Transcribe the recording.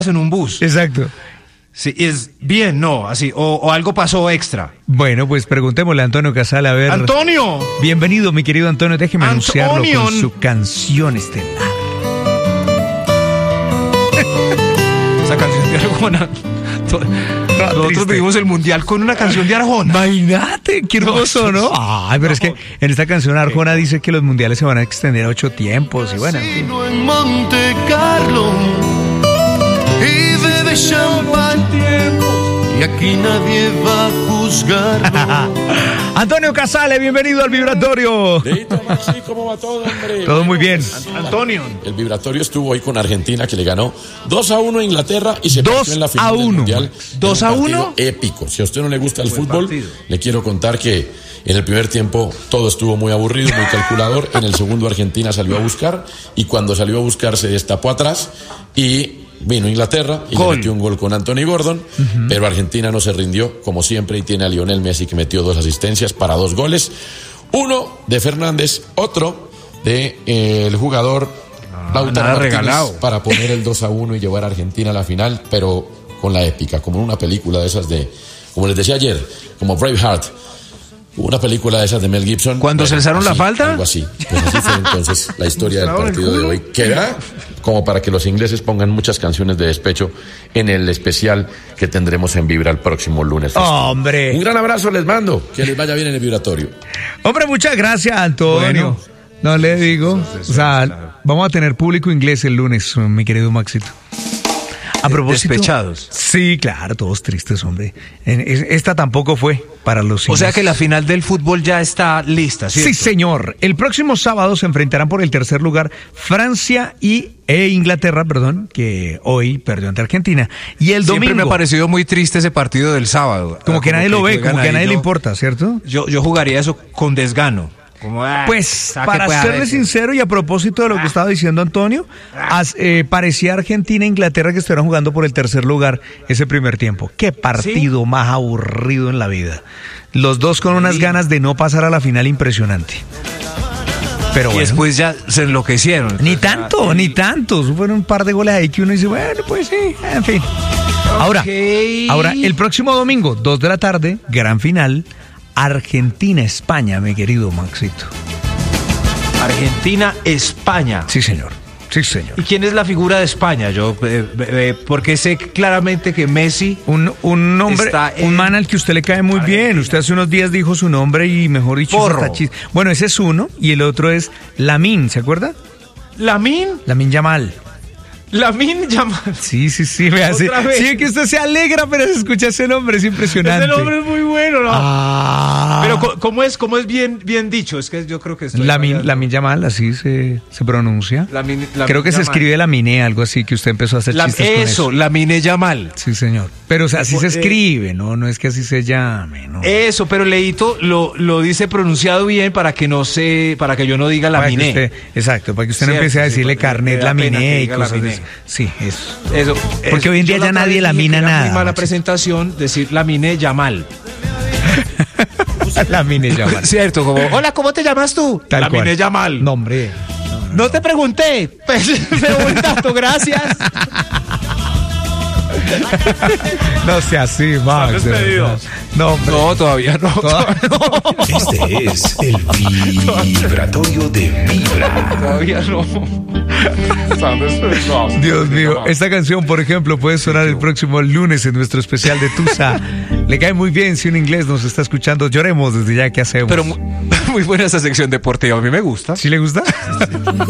en un bus. Exacto. Sí, es bien, no, así, o algo pasó extra. Bueno, pues preguntémosle a Antonio Casal, a ver. ¡Antonio! Bienvenido, mi querido Antonio, déjeme anunciarlo con su canción estelar. Esa canción de Arjona. Nosotros vivimos el mundial con una canción de Arjona. Imagínate, qué hermoso, ¿no? Ay, pero es que en esta canción Arjona dice que los mundiales se van a extender a 8 tiempos y bueno. En Monte Carlo y bebe champán y aquí nadie va a juzgarlo. Antonio Casale, bienvenido al Vibratorio. Maxi, ¿cómo va todo, hombre? Todo muy bien. Antonio. El Vibratorio estuvo hoy con Argentina, que le ganó 2-1 a Inglaterra y se pasó en la final del Mundial. 2-1. Épico. Si a usted no le gusta el fútbol, le quiero contar que en el primer tiempo todo estuvo muy aburrido, muy calculador. En el segundo Argentina salió a buscar y cuando salió a buscar se destapó atrás y vino Inglaterra y le metió un gol con Anthony Gordon, pero Argentina no se rindió, como siempre, y tiene a Lionel Messi, que metió 2 asistencias para 2 goles. Uno de Fernández, otro de el jugador Lautaro Martínez, para poner el 2-1 y llevar a Argentina a la final, pero con la épica, como en una película de esas como les decía ayer, como Braveheart. Una película de esas de Mel Gibson. ¿Cuando se alzaron la falta? Algo así. Pues así fue entonces la historia del partido de hoy. Queda como para que los ingleses pongan muchas canciones de despecho en el especial que tendremos en Vibra el próximo lunes. ¡Hombre! Un gran abrazo les mando. Que les vaya bien en el Vibratorio. Hombre, muchas gracias, Antonio. Bueno, no le digo. O sea, vamos a tener público inglés el lunes, mi querido Maxito. A propósito, despechados. Sí, claro, todos tristes, hombre. Esta tampoco fue para los ingleses. O sea que la final del fútbol ya está lista, ¿cierto? Sí, señor. El próximo sábado se enfrentarán por el tercer lugar Francia e Inglaterra, que hoy perdió ante Argentina. Y el domingo... Siempre me ha parecido muy triste ese partido del sábado. Como que nadie lo ve, como que a nadie le importa, ¿cierto? Yo jugaría eso con desgano. Pues, para serle sincero y a propósito de lo que estaba diciendo Antonio, parecía Argentina e Inglaterra que estuvieran jugando por el tercer lugar ese primer tiempo. Qué partido más aburrido en la vida. Los dos con unas ganas de no pasar a la final impresionante. Pero y bueno, después ya se enloquecieron. Ni tanto. Fueron un par de goles ahí que uno dice, bueno, pues sí, en fin. Ahora, el próximo domingo, 2 de la tarde, gran final, Argentina-España, mi querido Maxito. Argentina-España. Sí, señor. Sí, señor. ¿Y quién es la figura de España? Yo, porque sé claramente que Messi... Un nombre, un man al que usted le cae muy Argentina. bien. Usted hace unos días dijo su nombre y mejor dicho... Bueno, ese es uno y el otro es Lamine, ¿se acuerda? ¿Lamine? Lamine Yamal. Lamine Yamal. Sí, me hace. Sí, que usted se alegra, pero se escucha ese nombre, es impresionante. Ese nombre es muy bueno, ¿no? Pero ¿cómo es bien dicho? Es que yo creo que Lamine Yamal, así se pronuncia. Lamine creo que Yamal. Se escribe Lamine, algo así, que usted empezó a hacer chistes con eso. Lamine Yamal. Sí, señor. Pero o sea, así se escribe, no es que así se llame, ¿no? Eso, pero Leito lo dice pronunciado bien para que yo no diga Lamine. Exacto, para que usted no empiece a decirle carnet Lamine y cosas así. Sí, eso. Porque hoy en día ya nadie lamina nada. Es muy mala presentación decir Lamine Yamal. Lamine Yamal. Cierto, como, hola, ¿cómo te llamas tú? Lamine Yamal. No, hombre. No te pregunté. Pues, me doy el dato, gracias. No sea así, Max. No, todavía no. Este es el Vibratorio de Vibra. Todavía no. Dios mío, esta canción, por ejemplo, puede sonar el próximo lunes en nuestro especial de Tusa. Le cae muy bien si un inglés nos está escuchando. Lloremos desde ya, ¿qué hacemos? Pero muy buena esa sección deportiva, a mí me gusta. ¿Sí le gusta?